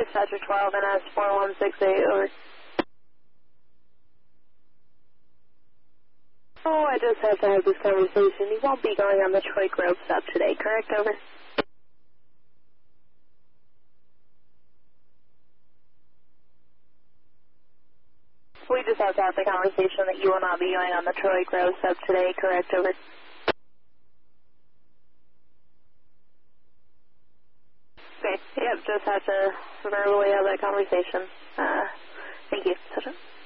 Dispatcher 12 NS 4168, over. Oh, I just have to have this conversation. You won't be going on the Troy Grove sub today, correct? Over. We just have to have the conversation that you will not be going on the Troy Grove sub today, correct? Over. Okay, yep, just have to verbally have that conversation. Thank you.